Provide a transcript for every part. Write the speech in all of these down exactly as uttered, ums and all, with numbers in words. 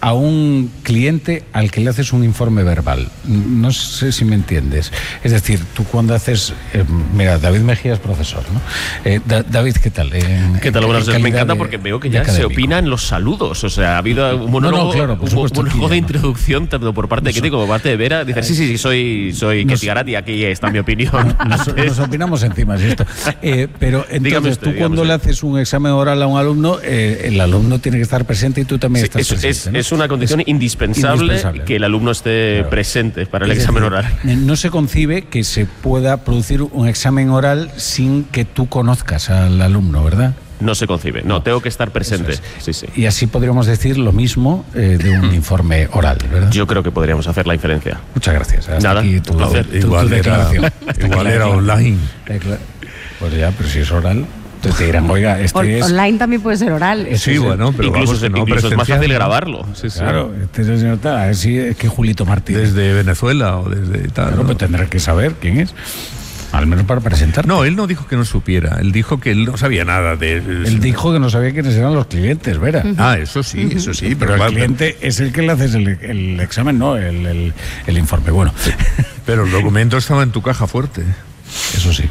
a un cliente al que le haces un informe verbal. No sé si me entiendes. Es decir, tú cuando haces... Eh, mira, David Mejía es profesor, ¿no? Eh, da, David, ¿qué tal? Eh, ¿Qué tal? Buenas noches. Me encanta porque veo que ya se opina en los saludos. O sea, ha habido un monólogo, no, no, claro, por supuesto, un monólogo de no. introducción tanto por parte de Ketty como por parte de Vera. Dice, sí, sí, sí, soy, soy Ketty Garati, aquí está mi opinión. Nos, nos opinamos encima de esto. Eh, pero entonces, usted, tú cuando le haces un examen oral a un alumno, eh, el alumno tiene que estar presente y tú también sí, estás es, presente, es, ¿no? es una condición es indispensable, indispensable que el alumno esté claro. presente para el es examen decir, oral. No se concibe que se pueda producir un examen oral sin que tú conozcas al alumno, ¿verdad? No se concibe, no, tengo que estar presente. Es. Sí, sí. Y así podríamos decir lo mismo eh, de un informe oral, ¿verdad? Yo creo que podríamos hacer la inferencia. Muchas gracias. Hasta Nada, aquí tu, placer. tu, igual tu era, igual era online. Pues ya, pero si es oral, te, te dirán, oiga, este On- es... Online también puede ser oral. Sí, bueno, pero incluso, vamos, no incluso es más fácil presencial. grabarlo. Sí, sí. Claro, este es el señor tal, a ver si es que Julito Martínez. Desde Venezuela o desde tal. Claro, ¿no? pues tendrá que saber quién es. Al menos para presentar. No, él no dijo que no supiera, él dijo que él no sabía nada de... Él dijo que no sabía quiénes eran los clientes, Vera. Ah, eso sí, eso sí. Pero, Pero, el cliente es el que le haces el, el examen, no el, el, el informe. Bueno, pero el documento estaba en tu caja fuerte. Eso sí.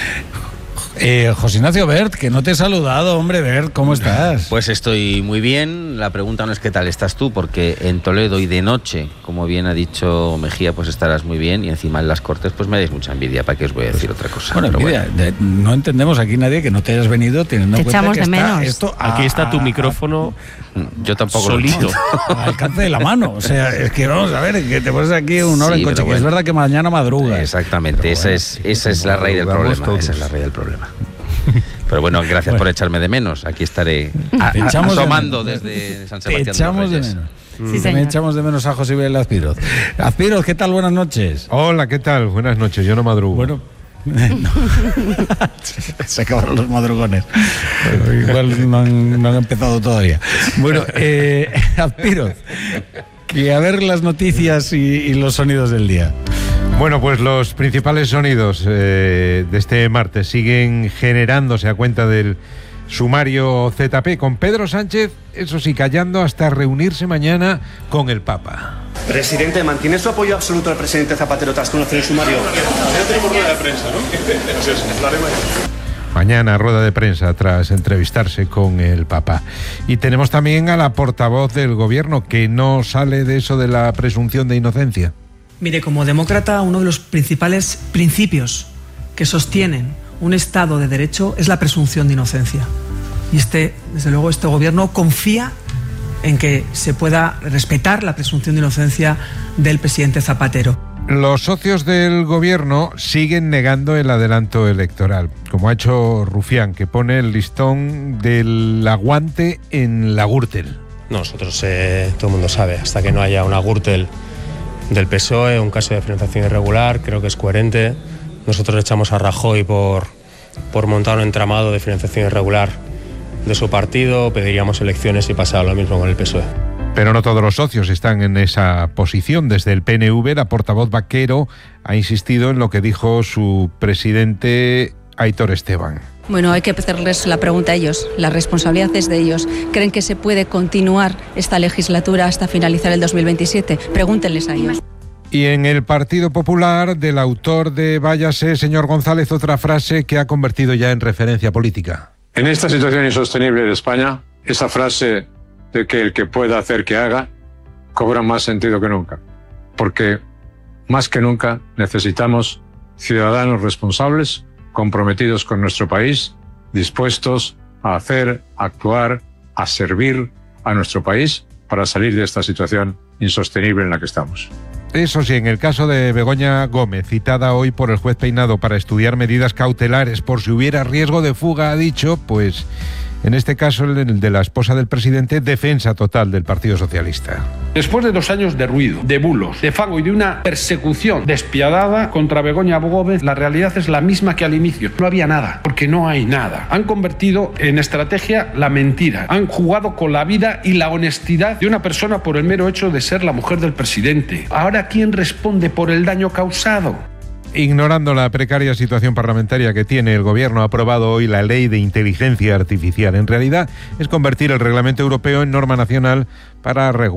Eh, José Ignacio Bert, que no te he saludado, hombre, Bert, ¿cómo estás? Pues estoy muy bien. La pregunta no es qué tal estás tú, porque en Toledo y de noche, como bien ha dicho Mejía, pues estarás muy bien, y encima en las Cortes pues me dais mucha envidia. ¿Para qué os voy a decir otra cosa? Bueno, Pero envidia, bueno. de- no entendemos aquí nadie que no te hayas venido teniendo en Te cuenta echamos que de está menos. esto a- Aquí está tu a- micrófono Yo tampoco lo solito. al alcance de la mano. O sea, es que vamos a ver, que te pones aquí una hora Sí, en coche, pero que es bueno. verdad que mañana madrugas. Exactamente, Pero esa bueno, es, sí, esa es la raíz del madrugamos problema. todos. Esa es la raíz del problema. Pero bueno, gracias Bueno. por echarme de menos. Aquí estaré a- Te a- echamos de asomando menos. desde San Te Sebastián de los echamos de Reyes. menos. Sí, También señor. echamos de menos a José Miguel Azpiroz. Azpiroz, ¿qué tal? Buenas noches. Hola, ¿qué tal? Buenas noches, yo no madrugo. Bueno, no. Se acabaron los madrugones. Pero igual no han, no han empezado todavía. Bueno, eh, Azpiroz, que a ver las noticias y, y los sonidos del día. Bueno, pues los principales sonidos eh, de este martes siguen generándose a cuenta del sumario Z P, con Pedro Sánchez, eso sí, callando hasta reunirse mañana con el Papa. Presidente, ¿mantiene su apoyo absoluto al presidente Zapatero tras conocer el sumario? Ya tenemos rueda de prensa, ¿no? Así es, hablaremos. Mañana rueda de prensa tras entrevistarse con el Papa. Y tenemos también a la portavoz del gobierno, que no sale de eso de la presunción de inocencia. Mire, como demócrata, uno de los principales principios que sostienen un Estado de Derecho es la presunción de inocencia. Y este, desde luego, este gobierno confía en que se pueda respetar la presunción de inocencia del presidente Zapatero. Los socios del gobierno siguen negando el adelanto electoral, como ha hecho Rufián, que pone el listón del aguante en la Gürtel. Nosotros, eh, todo el mundo sabe, hasta que no haya una Gürtel del P S O E, un caso de financiación irregular, creo que es coherente. Nosotros echamos a Rajoy por, por montar un entramado de financiación irregular de su partido, pediríamos elecciones y pasara lo mismo con el P S O E. Pero no todos los socios están en esa posición. Desde el P N V, la portavoz Vaquero ha insistido en lo que dijo su presidente Aitor Esteban. Bueno, hay que hacerles la pregunta a ellos. La responsabilidad es de ellos. ¿Creen que se puede continuar esta legislatura hasta finalizar el dos mil veintisiete? Pregúntenles a ellos. Y en el Partido Popular, del autor de Váyase, señor González, otra frase que ha convertido ya en referencia política. En esta situación insostenible de España, esa frase de que el que pueda hacer que haga cobra más sentido que nunca. Porque más que nunca necesitamos ciudadanos responsables, comprometidos con nuestro país, dispuestos a hacer, a actuar, a servir a nuestro país para salir de esta situación insostenible en la que estamos. Eso sí, en el caso de Begoña Gómez, citada hoy por el juez Peinado para estudiar medidas cautelares por si hubiera riesgo de fuga, ha dicho, pues, en este caso el de la esposa del presidente, defensa total del Partido Socialista. Después de dos años de ruido, de bulos, de fango y de una persecución despiadada contra Begoña Gómez, la realidad es la misma que al inicio. No había nada, porque no hay nada. Han convertido en estrategia la mentira. Han jugado con la vida y la honestidad de una persona por el mero hecho de ser la mujer del presidente. Ahora, ¿quién responde por el daño causado? Ignorando la precaria situación parlamentaria que tiene, el Gobierno ha aprobado hoy la Ley de Inteligencia Artificial. En realidad, es convertir el Reglamento Europeo en norma nacional para regular